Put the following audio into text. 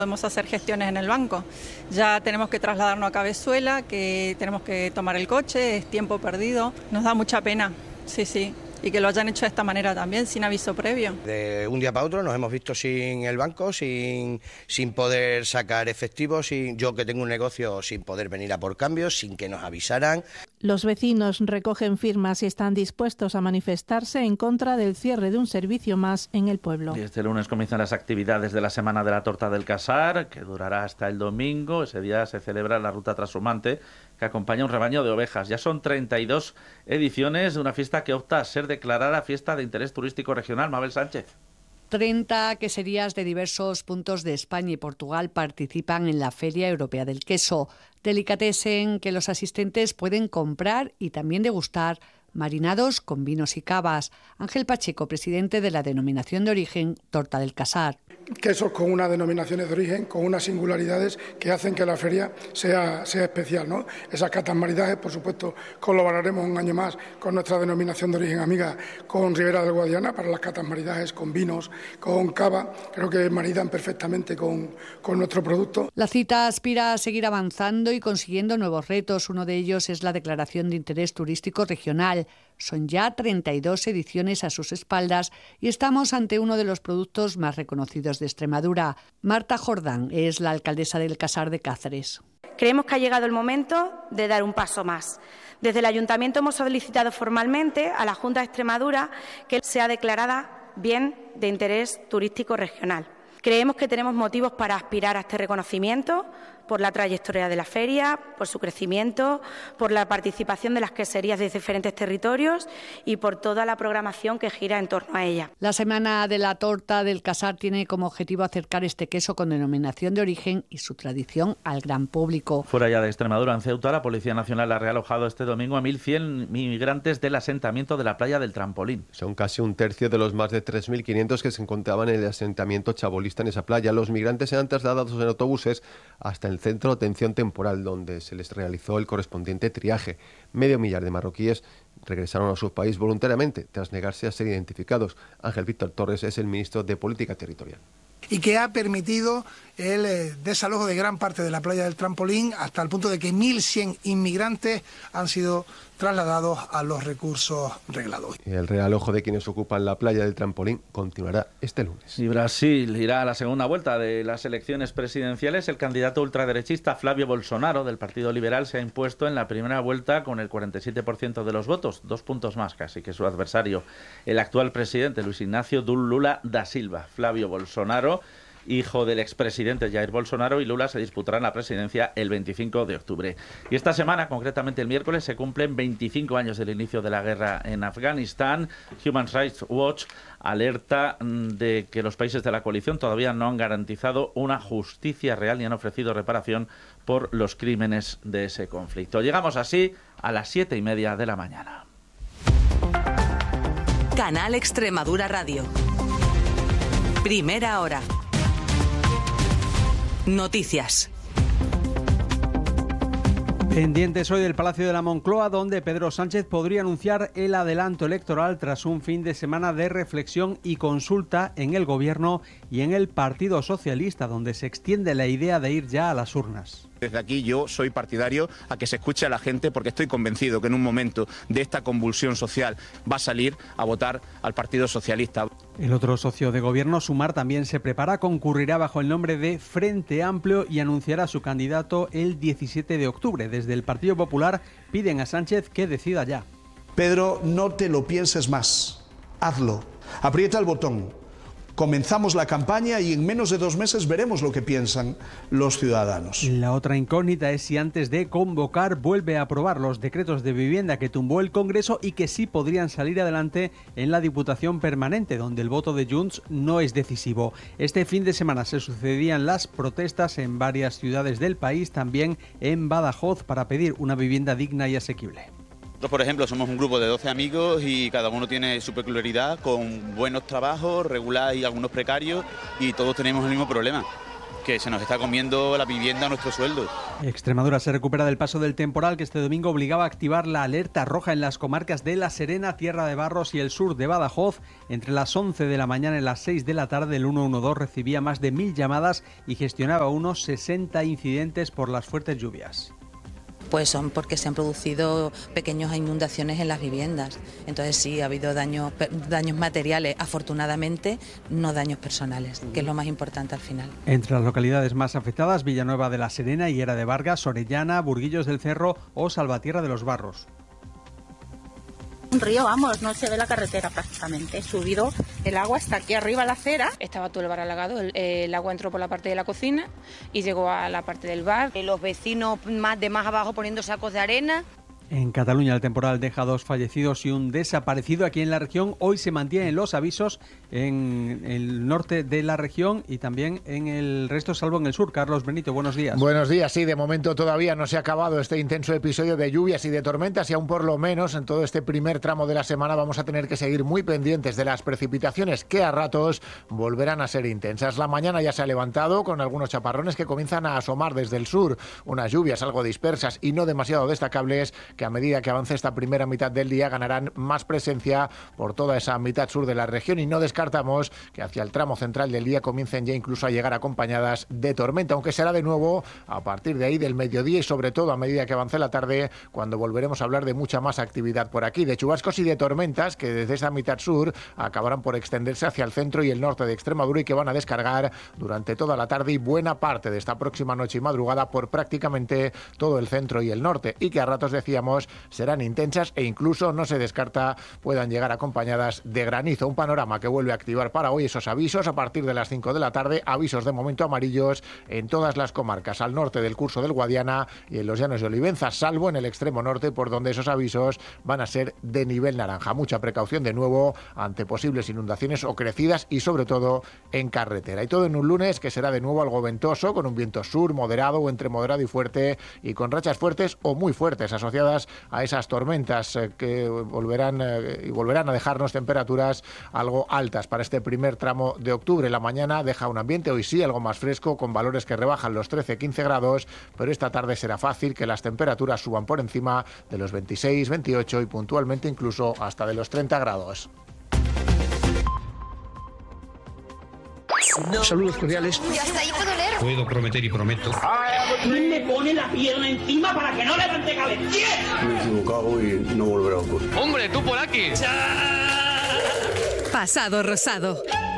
Podemos hacer gestiones en el banco. Ya tenemos que trasladarnos a Cabezuela, que tenemos que tomar el coche, es tiempo perdido. Nos da mucha pena, sí. Y que lo hayan hecho de esta manera también, sin aviso previo. De un día para otro nos hemos visto sin el banco, sin poder sacar efectivo, yo que tengo un negocio sin poder venir a por cambios, sin que nos avisaran. Los vecinos recogen firmas y están dispuestos a manifestarse en contra del cierre de un servicio más en el pueblo. Y este lunes comienzan las actividades de la Semana de la Torta del Casar, que durará hasta el domingo. Ese día se celebra la ruta trashumante, que acompaña un rebaño de ovejas. Ya son 32 ediciones de una fiesta que opta a ser declarada fiesta de interés turístico regional. Mabel Sánchez. 30 queserías de diversos puntos de España y Portugal participan en la Feria Europea del Queso, delicatessen que los asistentes pueden comprar y también degustar, marinados con vinos y cavas. Ángel Pacheco, presidente de la denominación de origen Torta del Casar. Quesos con unas denominaciones de origen, con unas singularidades que hacen que la feria sea especial, ¿no? Esas catas maridajes, por supuesto, colaboraremos un año más con nuestra denominación de origen amiga, con Ribera del Guadiana, para las catas maridajes, con vinos, con cava. Creo que maridan perfectamente con nuestro producto. La cita aspira a seguir avanzando y consiguiendo nuevos retos. Uno de ellos es la declaración de interés turístico regional. Son ya 32 ediciones a sus espaldas y estamos ante uno de los productos más reconocidos de Extremadura. Marta Jordán es la alcaldesa del Casar de Cáceres. Creemos que ha llegado el momento de dar un paso más. Desde el Ayuntamiento hemos solicitado formalmente a la Junta de Extremadura que sea declarada bien de interés turístico regional. Creemos que tenemos motivos para aspirar a este reconocimiento por la trayectoria de la feria, por su crecimiento, por la participación de las queserías de diferentes territorios y por toda la programación que gira en torno a ella. La Semana de la Torta del Casar tiene como objetivo acercar este queso con denominación de origen y su tradición al gran público. Fuera ya de Extremadura, en Ceuta, la Policía Nacional ha realojado este domingo a 1.100 migrantes del asentamiento de la playa del Trampolín. Son casi un tercio de los más de 3.500 que se encontraban en el asentamiento chabolista en esa playa. Los migrantes eran trasladados en autobuses hasta el centro de atención temporal, donde se les realizó el correspondiente triaje. Medio millar de marroquíes regresaron a su país voluntariamente, tras negarse a ser identificados. Ángel Víctor Torres es el ministro de Política Territorial. Y que ha permitido el desalojo de gran parte de la playa del Trampolín, hasta el punto de que 1.100 inmigrantes han sido trasladados a los recursos reglados. El realojo de quienes ocupan la playa del Trampolín continuará este lunes. Y Brasil irá a la segunda vuelta de las elecciones presidenciales. El candidato ultraderechista Flávio Bolsonaro del Partido Liberal se ha impuesto en la primera vuelta con el 47% de los votos, 2 puntos más casi que su adversario, el actual presidente Luis Ignacio Lula da Silva. Flávio Bolsonaro, hijo del expresidente Jair Bolsonaro, y Lula se disputarán la presidencia el 25 de octubre. Y esta semana, concretamente el miércoles, se cumplen 25 años del inicio de la guerra en Afganistán. Human Rights Watch alerta de que los países de la coalición todavía no han garantizado una justicia real ni han ofrecido reparación por los crímenes de ese conflicto. Llegamos así a las 7:30 de la mañana. Canal Extremadura Radio. Primera hora. Noticias. Pendientes hoy del Palacio de la Moncloa, donde Pedro Sánchez podría anunciar el adelanto electoral tras un fin de semana de reflexión y consulta en el Gobierno y en el Partido Socialista, donde se extiende la idea de ir ya a las urnas. Desde aquí yo soy partidario a que se escuche a la gente, porque estoy convencido que en un momento de esta convulsión social va a salir a votar al Partido Socialista. El otro socio de gobierno, Sumar, también se prepara, concurrirá bajo el nombre de Frente Amplio y anunciará su candidato el 17 de octubre. Desde el Partido Popular piden a Sánchez que decida ya. Pedro, no te lo pienses más, hazlo, aprieta el botón. Comenzamos la campaña y en menos de 2 meses veremos lo que piensan los ciudadanos. La otra incógnita es si antes de convocar vuelve a aprobar los decretos de vivienda que tumbó el Congreso y que sí podrían salir adelante en la Diputación Permanente, donde el voto de Junts no es decisivo. Este fin de semana se sucedían las protestas en varias ciudades del país, también en Badajoz, para pedir una vivienda digna y asequible. Nosotros, por ejemplo, somos un grupo de 12 amigos y cada uno tiene su peculiaridad, con buenos trabajos, regular y algunos precarios, y todos tenemos el mismo problema. que se nos está comiendo la vivienda a nuestro sueldo. Extremadura se recupera del paso del temporal que este domingo obligaba a activar la alerta roja en las comarcas de La Serena, Tierra de Barros y el sur de Badajoz. Entre las 11 de la mañana y las 6 de la tarde el 112 recibía más de 1000 llamadas y gestionaba unos 60 incidentes por las fuertes lluvias. Pues son porque se han producido pequeñas inundaciones en las viviendas. Entonces sí, ha habido daños materiales, afortunadamente, no daños personales, que es lo más importante al final. Entre las localidades más afectadas, Villanueva de la Serena, Higuera de Vargas, Orellana, Burguillos del Cerro o Salvatierra de los Barros. Un río, vamos, no se ve la carretera prácticamente. He subido el agua hasta aquí arriba a la acera. Estaba todo el bar alagado, el agua entró por la parte de la cocina y llegó a la parte del bar. Los vecinos más abajo poniendo sacos de arena. En Cataluña el temporal deja 2 fallecidos y un desaparecido. Aquí en la región hoy se mantienen los avisos en el norte de la región y también en el resto, salvo en el sur. Carlos Benito, buenos días. Buenos días, sí, de momento todavía no se ha acabado este intenso episodio de lluvias y de tormentas y aún por lo menos en todo este primer tramo de la semana vamos a tener que seguir muy pendientes de las precipitaciones que a ratos volverán a ser intensas. La mañana ya se ha levantado con algunos chaparrones que comienzan a asomar desde el sur, unas lluvias algo dispersas y no demasiado destacables que a medida que avance esta primera mitad del día ganarán más presencia por toda esa mitad sur de la región y no descartamos que hacia el tramo central del día comiencen ya incluso a llegar acompañadas de tormenta, aunque será de nuevo a partir de ahí del mediodía y sobre todo a medida que avance la tarde cuando volveremos a hablar de mucha más actividad por aquí, de chubascos y de tormentas que desde esa mitad sur acabarán por extenderse hacia el centro y el norte de Extremadura y que van a descargar durante toda la tarde y buena parte de esta próxima noche y madrugada por prácticamente todo el centro y el norte y que a ratos decíamos serán intensas e incluso no se descarta puedan llegar acompañadas de granizo. Un panorama que vuelve a activar para hoy esos avisos a partir de las 5 de la tarde, avisos de momento amarillos en todas las comarcas al norte del curso del Guadiana y en los llanos de Olivenza, salvo en el extremo norte por donde esos avisos van a ser de nivel naranja. Mucha precaución de nuevo ante posibles inundaciones o crecidas y sobre todo en carretera. Y todo en un lunes que será de nuevo algo ventoso con un viento sur moderado o entre moderado y fuerte y con rachas fuertes o muy fuertes asociadas a esas tormentas que volverán a dejarnos temperaturas algo altas para este primer tramo de octubre. La mañana deja un ambiente hoy sí algo más fresco con valores que rebajan los 13-15 grados, pero esta tarde será fácil que las temperaturas suban por encima de los 26, 28 y puntualmente incluso hasta de los 30 grados. Saludos cordiales. Ya está, ahí puedo leer. Puedo prometer y prometo. ¿Quién me pone la pierna encima para que no levante cabeza? ¿Quién? Me he equivocado y no volverá a ocurrir. ¡Hombre, tú por aquí! Pasado rosado.